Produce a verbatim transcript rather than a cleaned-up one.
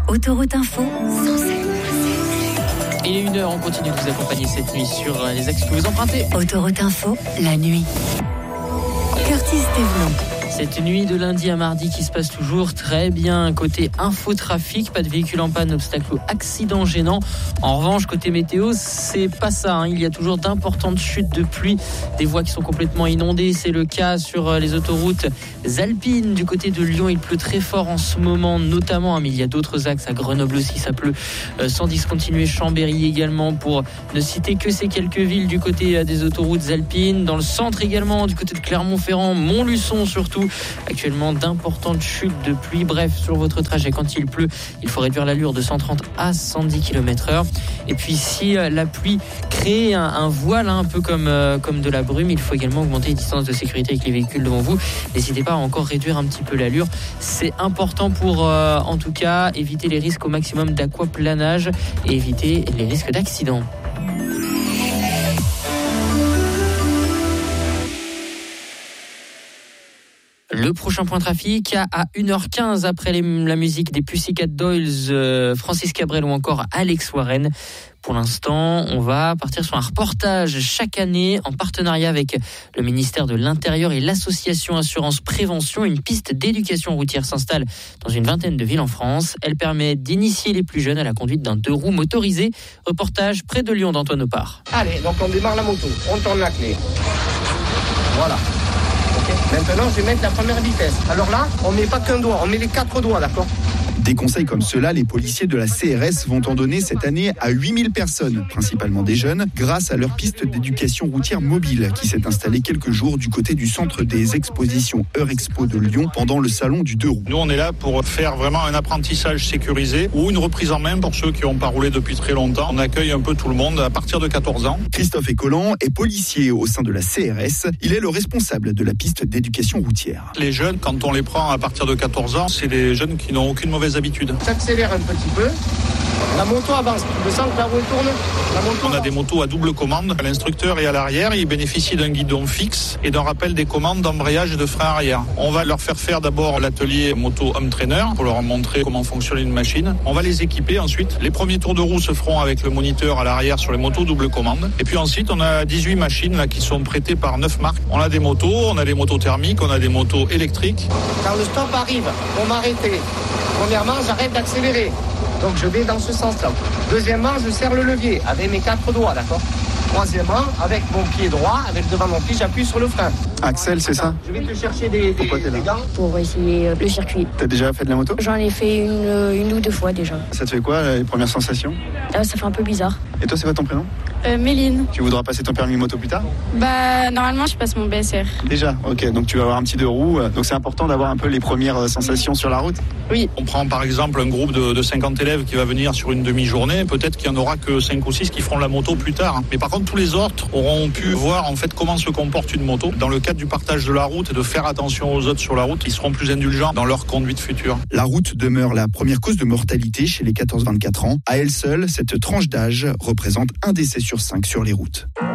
Autoroute Info, sans sept. Il est une heure, on continue de vous accompagner cette nuit sur les axes que vous empruntez. Autoroute Info, la nuit. Curtis Thévenot. Cette nuit de lundi à mardi qui se passe toujours très bien. Côté infotrafic, pas de véhicule en panne, obstacle ou accident gênant. En revanche, côté météo, c'est pas ça. Hein. Il y a toujours d'importantes chutes de pluie, des voies qui sont complètement inondées. C'est le cas sur les autoroutes alpines. Du côté de Lyon, il pleut très fort en ce moment, notamment. Mais il y a d'autres axes. À Grenoble aussi, ça pleut sans discontinuer. Chambéry également, pour ne citer que ces quelques villes du côté des autoroutes alpines. Dans le centre également, du côté de Clermont-Ferrand, Montluçon surtout. Actuellement, d'importantes chutes de pluie. Bref, sur votre trajet, quand il pleut, il faut réduire l'allure de cent trente à cent dix kilomètres heure. Et puis, si la pluie crée un, un voile, hein, un peu comme, euh, comme de la brume, il faut également augmenter les distances de sécurité avec les véhicules devant vous. N'hésitez pas à encore réduire un petit peu l'allure. C'est important pour, euh, en tout cas, éviter les risques au maximum d'aquaplanage et éviter les risques d'accident. Le prochain point trafic à une heure quinze après les, la musique des Pussycat Dolls, euh, Francis Cabrel ou encore Alex Warren. Pour l'instant, on va partir sur un reportage chaque année en partenariat avec le ministère de l'Intérieur et l'association Assurance Prévention. Une piste d'éducation routière s'installe dans une vingtaine de villes en France. Elle permet d'initier les plus jeunes à la conduite d'un deux roues motorisé. Reportage près de Lyon d'Antoine Opard. Allez, donc on démarre la moto, on tourne la clé. Voilà. Maintenant, je vais mettre la première vitesse. Alors là, on met pas qu'un doigt, on met les quatre doigts, d'accord ? Des conseils comme ceux-là, les policiers de la C R S vont en donner cette année à huit mille personnes, principalement des jeunes, grâce à leur piste d'éducation routière mobile qui s'est installée quelques jours du côté du centre des expositions Eurexpo de Lyon pendant le salon du deux roues. Nous, on est là pour faire vraiment un apprentissage sécurisé ou une reprise en main pour ceux qui n'ont pas roulé depuis très longtemps. On accueille un peu tout le monde à partir de quatorze ans. Christophe Écolan est policier au sein de la C R S. Il est le responsable de la piste d'éducation routière. Les jeunes, quand on les prend à partir de quatorze ans, c'est des jeunes qui n'ont aucune mauvaise habitude. J'accélère un petit peu. La moto avance. Je sens que la roue tourne. La moto On a avance. des motos à double commande. L'instructeur est à l'arrière. Il bénéficie d'un guidon fixe et d'un rappel des commandes d'embrayage et de frein arrière. On va leur faire faire d'abord l'atelier moto home trainer pour leur montrer comment fonctionne une machine. On va les équiper ensuite. Les premiers tours de roue se feront avec le moniteur à l'arrière sur les motos double commande. Et puis ensuite, on a dix-huit machines là qui sont prêtées par neuf marques. On a des motos, on a des motos thermiques, on a des motos électriques. Quand le stop arrive, on m'arrêter. Premièrement, j'arrête d'accélérer. Donc je vais dans ce sens-là. Deuxièmement, je serre le levier avec mes quatre doigts, d'accord ? Troisièmement, avec mon pied droit, avec le devant de mon pied, j'appuie sur le frein. Axel, c'est ça ? Je vais te chercher des, des, des gants. Pour essayer le circuit. T'as déjà fait de la moto ? J'en ai fait une, une ou deux fois déjà. Ça te fait quoi, les premières sensations ? Euh, ça fait un peu bizarre. Et toi, c'est quoi ton prénom ? euh, Méline. Tu voudras passer ton permis moto plus tard ? Bah, normalement, je passe mon B S R. Déjà, ok, donc tu vas avoir un petit deux roues. Donc c'est important d'avoir un peu les premières sensations sur la route ? Oui. On prend par exemple un groupe de, de cinquante élèves qui va venir sur une demi-journée. Peut-être qu'il n'y en aura que cinq ou six qui feront la moto plus tard. Mais par contre, tous les autres auront pu voir en fait comment se comporte une moto. Dans le cadre du partage de la route et de faire attention aux autres sur la route, ils seront plus indulgents dans leur conduite future. La route demeure la première cause de mortalité chez les quatorze vingt-quatre ans. À elle seule, cette tranche d'âge représente un décès sur cinq sur les routes.